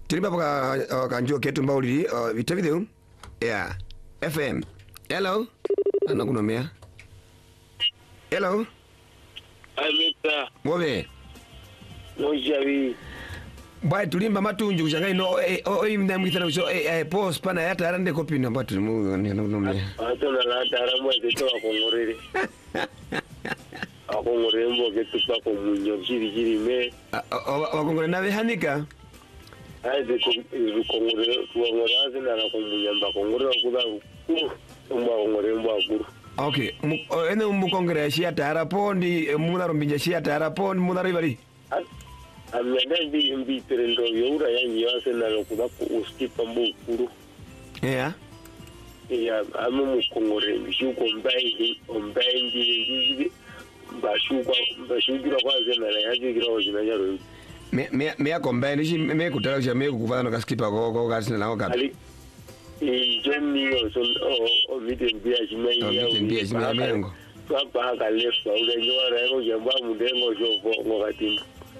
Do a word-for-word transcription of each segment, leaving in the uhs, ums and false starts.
Tulimba paka kanjo ketu mbauli vita video. Yeah. F M. Hello. Anakunomea. Hello. Amita. Mwobe. Mojawi. Bye tulimba matunju kushanga no o imna mwithana so eh pause pana yata arande copy namba tu anakunomea. Ato na lata aramwe teto akongorere. Akongorere mbo ketu pa komunyo kiri kiri me. Akongorere nawe hanika. Aide kongorere tuongoraze na komunyamba kongorere kuda ku mba kongorere mbo akuru. Okay, ene umukongere shia tara pondi muna rombinja shia tara pondi muna ribari. Amenda mbi mbi terendo yura yangi yase na lokuda ku uskipa mbo kuru. Yeah. Yeah, amu mukongore bishuko mbayi ombayi ngi bashuka bashugira kwaze na yaje gira ojina jaro. Me me me akombene shi me kutala shi me kuvana ka skipa go go gasina na ka. Ali e jonni o so o meeting bia shi me ya. Meeting bia shi me mengo. Kwa pa ka left o le yo ra ro jamba mudengo jo vo ngo katim.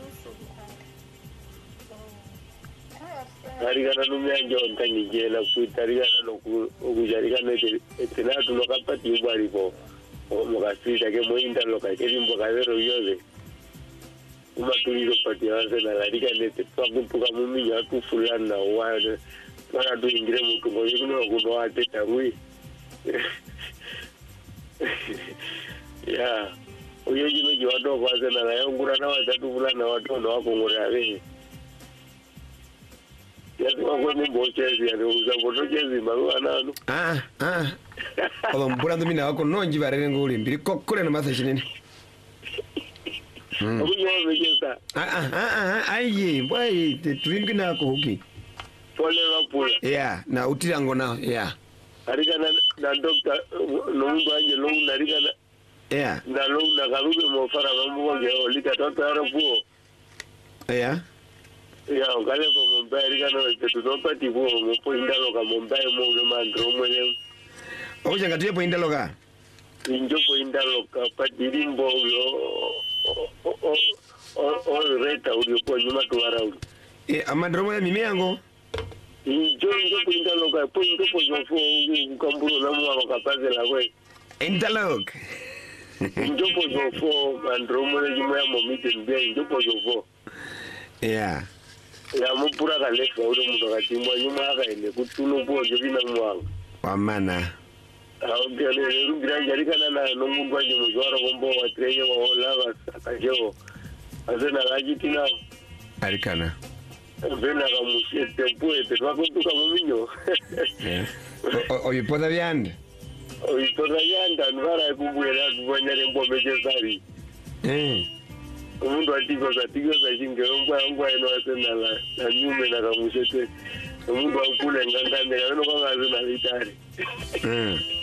Tarigana numya jo ntangi jela ku tarigana no ku okujarigana te tena tu no kapati ubari ko mo gasita ke mo inda lo ka ke limbo ka vero yole uma tuliro pati ase na la riga ne te pa kumpuka mumi ya tu fulana wa para tu ingre mo ko yo no ko no ate tarui ya oyo jino jo ado kwa ase na la yongura na wa tu fulana wa to no ko ngore ave ya kwa kwa mbo chezi ya uza boto chezi maru anano ah ah oba mbulando mina wako nonji barere nguli mbiri kokole na masa shinene mm oyo wamejeza ah ah ah ayi boy tuingi na ko huki pole wapula yeah na utirango na yeah arika na na doctor no ndo anje lo narika na yeah na lo na karube mo fara mambo nge olika tota arafu yeah ya ngale ko mombai kana te tu no pati ko mo po indalo ka mombai mo le mandro mo le o janga tie po indalo ka injo po indalo ka pati rimbo yo o o o reta uri po nyuma tu ara uri e amandro mo mi miango injo injo po indalo ka po injo po yo fo kambulo na mo ka pase la we indalo injo po yo fo mandro mo le nyuma mo miten be injo po yo fo yeah ya mupura ka lefa uri mundo ka timwa nyuma ka ene kutuno po jo bina mwangu wamana au gele ru granja rikana na no mundu anje muzora bombo wa treye wa olava akajewo azena lajitina arikana vena ka musete poete twakutuka muminyo yeah o yipoda byande o yipoda yanda nvara kubwera kubanyare mbombe jesari eh umuntu atiko zatiko zashinge ngwa ngwa eno asena la na nyume na kamusete umuntu akule ngangane kana no kangaze na litari mm